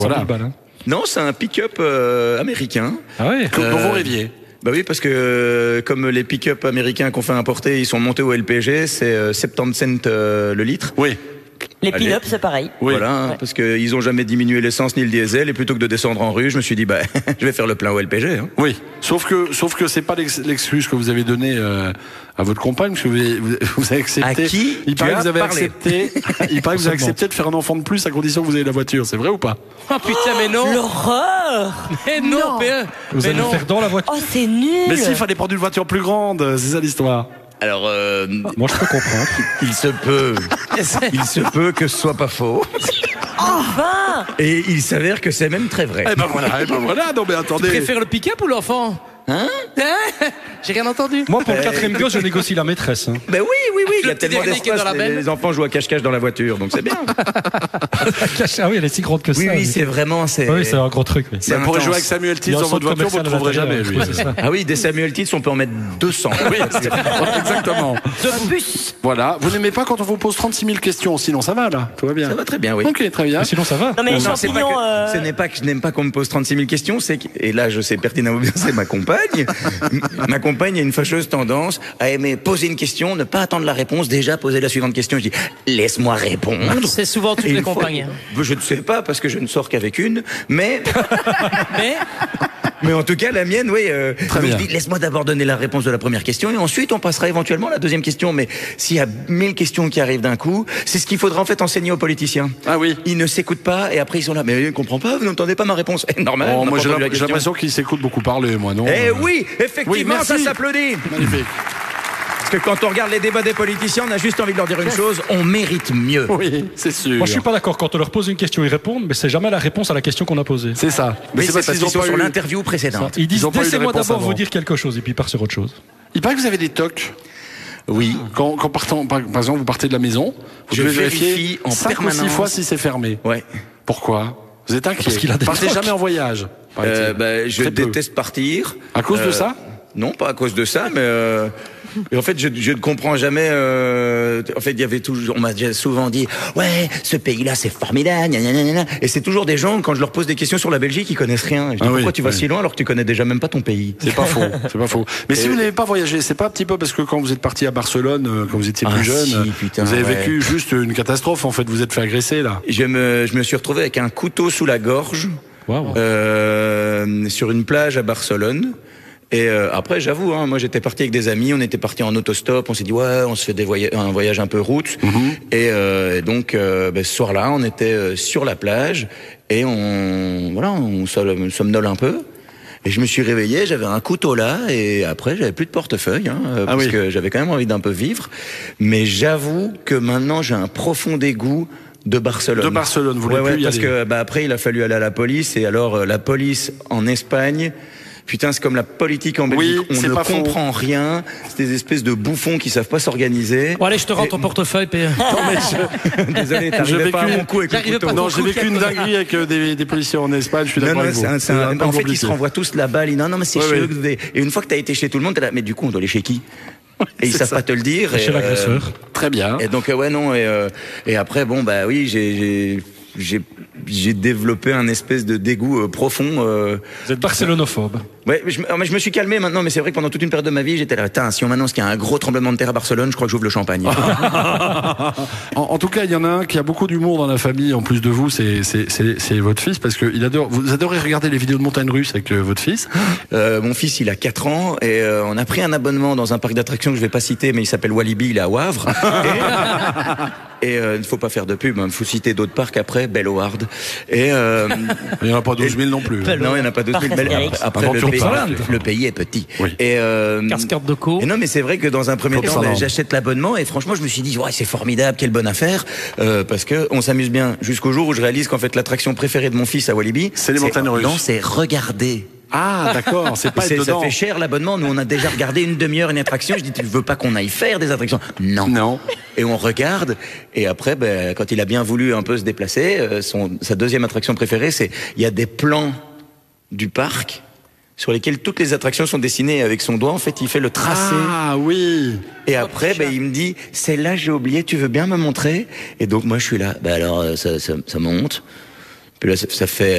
Voilà. Balles, hein. Non, c'est un pick-up américain. Ah ouais. Dont vous rêviez. Bah oui, parce que comme les pick-up américains qu'on fait importer, ils sont montés au LPG, c'est 70 cents le litre. Oui. Les pin-up, c'est pareil. Oui. Voilà, ouais. Parce qu'ils ont jamais diminué l'essence ni le diesel, et plutôt que de descendre en rue, je me suis dit, bah, je vais faire le plein au LPG. Hein. Oui. Sauf que c'est pas l'excuse que vous avez donnée à votre compagne, parce que vous avez accepté. À qui il paraît que vous avez parlé accepté. Il paraît que vous avez accepté de faire un enfant de plus à condition que vous ayez la voiture. C'est vrai ou pas? Oh putain, mais non. L'horreur. Mais non, Vous allez le faire dans la voiture. Oh, c'est nul. Mais si, il fallait prendre une voiture plus grande. C'est ça l'histoire. Alors, moi je peux comprendre. Il se peut que ce soit pas faux. Enfin. Et il s'avère que c'est même très vrai. Eh ben voilà, non mais attendez. Tu préfères le pick-up ou l'enfant? Hein? J'ai rien entendu. Moi pour le 4e gosse, je négocie la maîtresse. Hein. Ben oui, il y a petit tellement dernier qui est dans la d'espace. benne. Les enfants jouent à cache-cache dans la voiture, donc c'est bien. Ah oui, elle est si grande que ça. Oui, c'est vraiment. Oui, c'est un gros truc. Oui. C'est pour intense. jouer avec Samuel Tills dans votre voiture, vous ne le trouverez jamais, lui. Ah oui, des Samuel Tills, on peut en mettre 200. Oui, exactement. De bus. Voilà. Vous n'aimez pas quand on vous pose 36 000 questions, sinon ça va là, tout va bien. Ça va très bien, oui. Ok, très bien. Mais sinon ça va. Non mais les Non, c'est pas champignons. que- Ce n'est pas que je n'aime pas qu'on me pose 36 000 questions, c'est que, et là je sais pertinemment bien, c'est ma compagne. Ma compagne a une fâcheuse tendance à aimer poser une question, ne pas attendre la réponse, déjà poser la suivante question. Je dis, laisse-moi répondre. C'est souvent toutes Et les une fois- compagnies. Je ne sais pas parce que je ne sors qu'avec une, mais Mais en tout cas la mienne, oui. Très donc bien. je dis, laisse-moi d'abord donner la réponse de la première question et ensuite on passera éventuellement à la deuxième question. Mais s'il y a 1000 questions qui arrivent d'un coup, c'est ce qu'il faudra en fait enseigner aux politiciens. Ah oui. Ils ne s'écoutent pas et après ils sont là, mais je ne comprends pas, vous n'entendez pas ma réponse. Normal. Oh, on n'a moi pas j'ai entendu la j'ai question. l'impression qu'ils s'écoutent beaucoup parler, moi non. Eh oui, effectivement, Oui, merci. ça s'applaudit. Magnifique. Parce que quand on regarde les débats des politiciens, on a juste envie de leur dire une chose, on mérite mieux. Oui, c'est sûr. Moi je suis pas d'accord. Quand on leur pose une question, ils répondent, mais c'est jamais la réponse à la question qu'on a posée. C'est ça. Mais c'est parce parce qu'ils sont pas sur eu- l'interview précédente. Ils disent Ils ont pas eu de laissez-moi réponse d'abord avant. vous dire quelque chose et puis ils partent sur autre chose. Il paraît que vous avez des tocs. Oui. Quand partant, par exemple, vous partez de la maison, vous Je devez vérifie vérifier en 5 ou 6 permanence. fois si c'est fermé. Ouais. Pourquoi? Vous êtes inquiet. Parce qu'il a des Partez tocs. jamais en voyage. paraît-il. Je Très peu. déteste partir. À cause de ça? Non, pas à cause de ça, mais et en fait, je ne comprends jamais. En fait, il y avait toujours, on m'a déjà souvent dit, ouais, ce pays-là, c'est formidable, gna, gna, gna, gna. Et c'est toujours des gens quand je leur pose des questions sur la Belgique, ils connaissent rien. Je dis, Ah pourquoi oui, tu vas oui. si loin alors que tu connais déjà même pas ton pays? C'est pas faux, c'est pas faux. Mais si vous n'avez pas voyagé, c'est pas un petit peu parce que quand vous êtes parti à Barcelone, quand vous étiez plus Ah, jeune, si, putain, vous avez ouais. vécu juste une catastrophe en fait. Vous êtes fait agresser là. Je me suis retrouvé avec un couteau sous la gorge Waouh. sur une plage à Barcelone. Et après, j'avoue, hein, moi j'étais parti avec des amis, on était parti en autostop, on s'est dit ouais, on se fait un voyage un peu route. Et donc ce soir-là, on était sur la plage et on somnole un peu. Et je me suis réveillé, j'avais un couteau là, et après j'avais plus de portefeuille, parce que j'avais quand même envie d'un peu vivre. Mais j'avoue que maintenant j'ai un profond dégoût de Barcelone. De Barcelone, vous voulez plus y parce aller. que après il a fallu aller à la police, et alors la police en Espagne. Putain, c'est comme la politique en Belgique. Oui, on c'est ne pas faux. comprend rien. C'est des espèces de bouffons qui savent pas s'organiser. bon, allez, je te rends ton portefeuille. Désolé, J'ai t'arrivais vécu- pas à mon coup avec le j'arrivais couteau. pas. Non, j'ai vécu une dinguerie avec des policiers en Espagne. Je suis Non, d'accord non, avec vous. en fait, ils compliqué. se renvoient tous la balle. Ils disent, non, mais c'est Ouais, chez ouais. eux que vous avez- Et une fois que t'as été chez tout le monde, t'es là, mais du coup, on doit aller chez qui? Et ils c'est savent ça. pas te le dire. Chez l'agresseur. Très bien. Et donc, ouais, non, et après, bon, bah oui, j'ai développé un espèce de dégoût profond. Vous êtes barcelonophobe. Ouais, mais je me suis calmé maintenant, mais c'est vrai que pendant toute une période de ma vie, j'étais là, putain, si on m'annonce qu'il y a un gros tremblement de terre à Barcelone, je crois que j'ouvre le champagne. En tout cas, il y en a un qui a beaucoup d'humour dans la famille. En plus de vous, c'est votre fils parce que vous adorez regarder les vidéos de montagnes russes avec votre fils. Mon fils, il a 4 ans, et on a pris un abonnement dans un parc d'attractions que je vais pas citer, mais il s'appelle Walibi, il est à Wavre. Et il ne faut pas faire de pub, il faut citer d'autres parcs après, Belloward. Et Il n'y en a pas 12 000 non plus. non, il n'y en a pas 12 000. Parc Astérix. Après, Aventure Park. le pays est petit. Oui. Et Cascade de co. et non, mais c'est vrai que dans un premier temps, Forcément. j'achète l'abonnement, et franchement, je me suis dit, ouais, c'est formidable, quelle bonne affaire, parce que on s'amuse bien jusqu'au jour où je réalise qu'en fait, l'attraction préférée de mon fils à Walibi, C'est les montagnes russes. Non, c'est regarder. Ah, d'accord, c'est pas être Ça dedans. fait cher l'abonnement. Nous, on a déjà regardé une demi-heure une attraction. Je dis, tu veux pas qu'on aille faire des attractions? Non. Non. Et on regarde. Et après, quand il a bien voulu un peu se déplacer, sa deuxième attraction préférée, il y a des plans du parc sur lesquels toutes les attractions sont dessinées avec son doigt. En fait, il fait le tracé. Ah oui. Et après, il me dit, celle-là, j'ai oublié, tu veux bien me montrer? Et donc, moi, je suis là. Alors, ça monte. Puis là, ça fait